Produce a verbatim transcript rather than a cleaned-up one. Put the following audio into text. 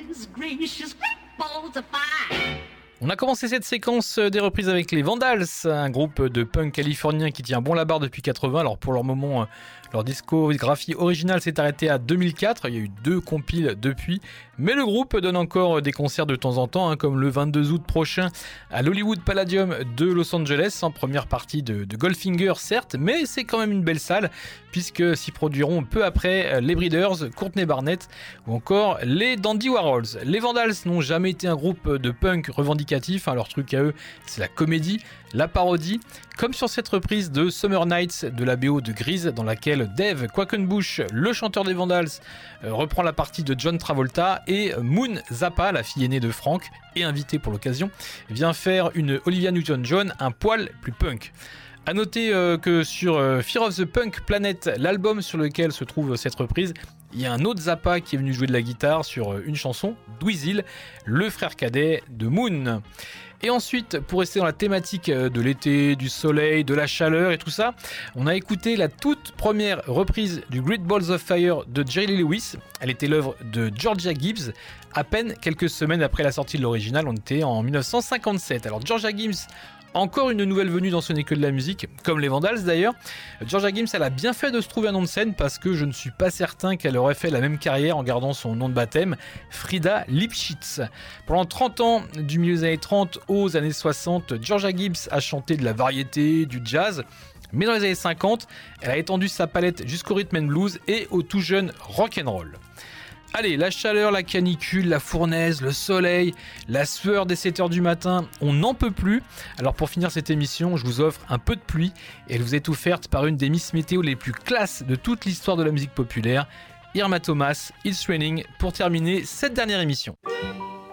goodness gracious, great balls of fire. On a commencé cette séquence des reprises avec les Vandals, un groupe de punk californien qui tient bon la barre depuis quatre-vingts. Alors pour leur moment, leur discographie originale s'est arrêtée à deux mille quatre, il y a eu deux compiles depuis, mais le groupe donne encore des concerts de temps en temps, hein, comme le vingt-deux août prochain à l'Hollywood Palladium de Los Angeles, en première partie de, de Goldfinger certes, mais c'est quand même une belle salle, puisque s'y produiront peu après les Breeders, Courtney Barnett ou encore les Dandy Warhols. Les Vandals n'ont jamais été un groupe de punk revendicatif, hein, leur truc à eux c'est la comédie, la parodie, comme sur cette reprise de Summer Nights de la B O de Grease, dans laquelle Dave Quackenbush, le chanteur des Vandals, euh, reprend la partie de John Travolta, et Moon Zappa, la fille aînée de Frank, et invitée pour l'occasion, vient faire une Olivia Newton-John un poil plus punk. A noter euh, que sur euh, Fear of the Punk Planet, l'album sur lequel se trouve cette reprise, il y a un autre Zappa qui est venu jouer de la guitare sur euh, une chanson, Dweezil, le frère cadet de Moon. Et ensuite, pour rester dans la thématique de l'été, du soleil, de la chaleur et tout ça, on a écouté la toute première reprise du Great Balls of Fire de Jerry Lee Lewis. Elle était l'œuvre de Georgia Gibbs, à peine quelques semaines après la sortie de l'original, on était en dix-neuf cent cinquante-sept. Alors Georgia Gibbs, encore une nouvelle venue dans Ce n'est que de la musique, comme les Vandals d'ailleurs. Georgia Gibbs, elle a bien fait de se trouver un nom de scène parce que je ne suis pas certain qu'elle aurait fait la même carrière en gardant son nom de baptême, Frida Lipschitz. Pendant trente ans, du milieu des années trente aux années soixante, Georgia Gibbs a chanté de la variété, du jazz, mais dans les années cinquante, elle a étendu sa palette jusqu'au rhythm and blues et au tout jeune rock'n'roll. Allez, la chaleur, la canicule, la fournaise, le soleil, la sueur dès sept heures du matin, on n'en peut plus. Alors pour finir cette émission, je vous offre un peu de pluie et elle vous est offerte par une des Miss Météo les plus classes de toute l'histoire de la musique populaire, Irma Thomas, It's Raining, pour terminer cette dernière émission.